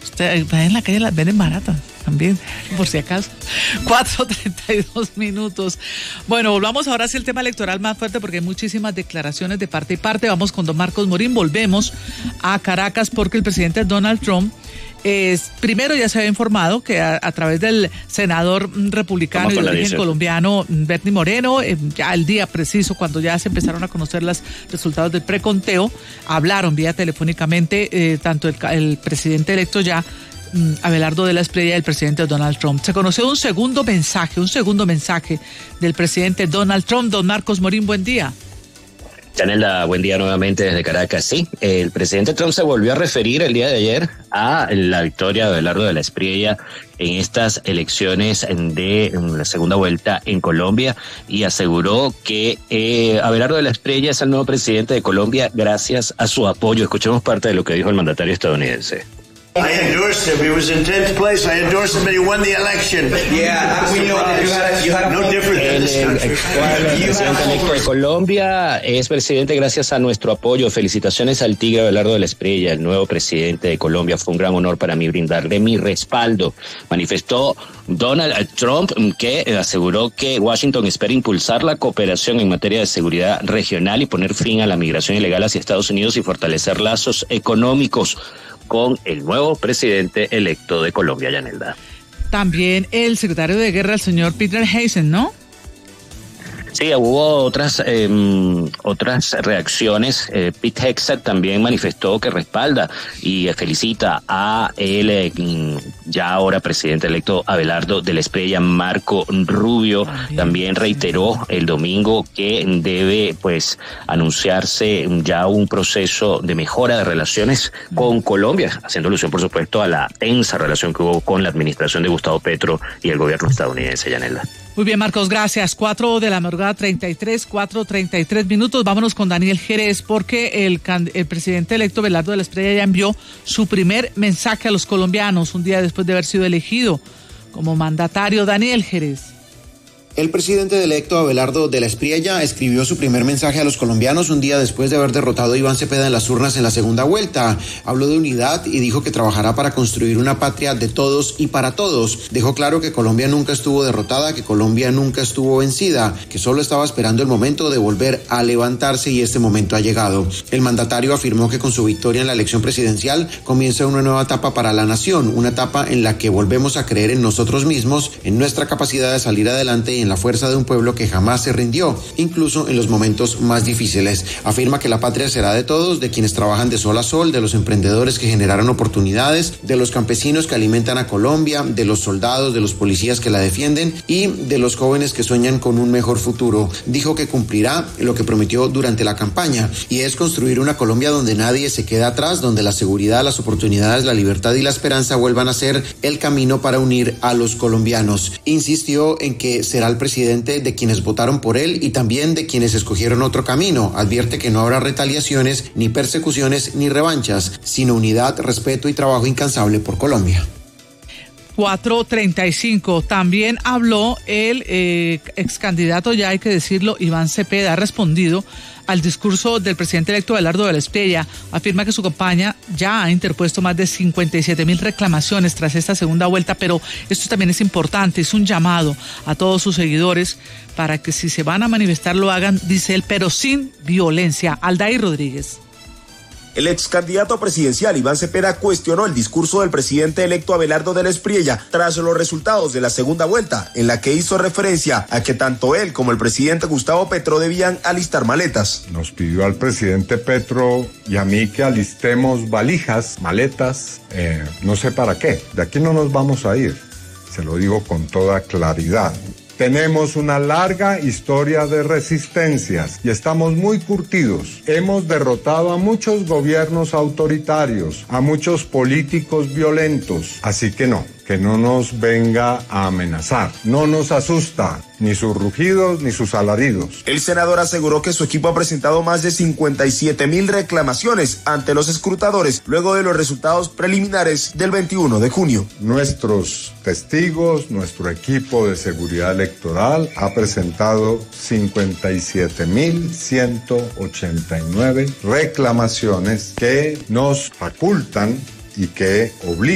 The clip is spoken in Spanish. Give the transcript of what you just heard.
Usted va en la calle, las venden baratas también, por si acaso. 4:32. Bueno, volvamos ahora hacia el tema electoral más fuerte porque hay muchísimas declaraciones de parte y parte. Vamos con don Marcos Morín. Volvemos a Caracas porque el presidente Donald Trump primero ya se había informado que a través del senador republicano y de origen colombiano Bernie Moreno, ya el día preciso cuando ya se empezaron a conocer los resultados del preconteo, hablaron vía telefónicamente tanto el presidente electo ya Abelardo de la Espriella y el presidente Donald Trump. Se conoció un segundo mensaje del presidente Donald Trump. Don Marcos Morín, buen día. Yanelda, buen día nuevamente desde Caracas. Sí, el presidente Trump se volvió a referir el día de ayer a la victoria de Abelardo de la Espriella en estas elecciones de la segunda vuelta en Colombia y aseguró que Abelardo de la Espriella es el nuevo presidente de Colombia gracias a su apoyo. Escuchemos parte de lo que dijo el mandatario estadounidense. I endorsed him. He was in 10th place. I endorsed him, but he won the election. Yeah, we know you had no different than this country. El presidente electo de Colombia es presidente gracias a nuestro apoyo. Felicitaciones al tigre Abelardo de la Espriella, el nuevo presidente de Colombia. Fue un gran honor para mí brindarle mi respaldo, manifestó Donald Trump, que aseguró que Washington espera impulsar la cooperación en materia de seguridad regional y poner fin a la migración ilegal hacia Estados Unidos y fortalecer lazos económicos con el nuevo presidente electo de Colombia, Yanelda. También el secretario de Guerra, el señor Peter Hegseth, ¿no? Sí, hubo otras reacciones. Pete Hegseth también manifestó que respalda y felicita a el ya ahora presidente electo Abelardo de la Espriella. Marco Rubio también reiteró el domingo que debe anunciarse ya un proceso de mejora de relaciones con Colombia, haciendo alusión por supuesto a la tensa relación que hubo con la administración de Gustavo Petro y el gobierno estadounidense, Yanelda. Muy bien, Marcos, gracias. 4:33. Vámonos con Daniel Jerez, porque el presidente electo Abelardo de la Espriella ya envió su primer mensaje a los colombianos un día después de haber sido elegido como mandatario. Daniel Jerez. El presidente electo Abelardo de la Espriella escribió su primer mensaje a los colombianos un día después de haber derrotado a Iván Cepeda en las urnas en la segunda vuelta. Habló de unidad y dijo que trabajará para construir una patria de todos y para todos. Dejó claro que Colombia nunca estuvo derrotada, que Colombia nunca estuvo vencida, que solo estaba esperando el momento de volver a levantarse y este momento ha llegado. El mandatario afirmó que con su victoria en la elección presidencial comienza una nueva etapa para la nación, una etapa en la que volvemos a creer en nosotros mismos, en nuestra capacidad de salir adelante y en la fuerza de un pueblo que jamás se rindió, incluso en los momentos más difíciles. Afirma que la patria será de todos, de quienes trabajan de sol a sol, de los emprendedores que generaron oportunidades, de los campesinos que alimentan a Colombia, de los soldados, de los policías que la defienden y de los jóvenes que sueñan con un mejor futuro. Dijo que cumplirá lo que prometió durante la campaña y es construir una Colombia donde nadie se quede atrás, donde la seguridad, las oportunidades, la libertad y la esperanza vuelvan a ser el camino para unir a los colombianos. Insistió en que será el presidente de quienes votaron por él y también de quienes escogieron otro camino. Advierte que no habrá retaliaciones, ni persecuciones, ni revanchas, sino unidad, respeto y trabajo incansable por Colombia. 4:35. También habló el ex candidato, ya hay que decirlo, Iván Cepeda. Ha respondido al discurso del presidente electo Abelardo de la Espriella. Afirma que su campaña ya ha interpuesto más de 57,000 reclamaciones tras esta segunda vuelta, pero esto también es importante, es un llamado a todos sus seguidores para que si se van a manifestar lo hagan, dice él, pero sin violencia. Aldair Rodríguez. El ex candidato presidencial Iván Cepeda cuestionó el discurso del presidente electo Abelardo de la Espriella tras los resultados de la segunda vuelta, en la que hizo referencia a que tanto él como el presidente Gustavo Petro debían alistar maletas. Nos pidió al presidente Petro y a mí que alistemos valijas, maletas, no sé para qué. De aquí no nos vamos a ir, se lo digo con toda claridad. Tenemos una larga historia de resistencias y estamos muy curtidos. Hemos derrotado a muchos gobiernos autoritarios, a muchos políticos violentos. Así que no nos venga a amenazar. No nos asusta ni sus rugidos ni sus alaridos. El senador aseguró que su equipo ha presentado más de 57,000 reclamaciones ante los escrutadores luego de los resultados preliminares del 21 de junio. Nuestros testigos, nuestro equipo de seguridad electoral ha presentado 57,189 reclamaciones que nos facultan y que obligan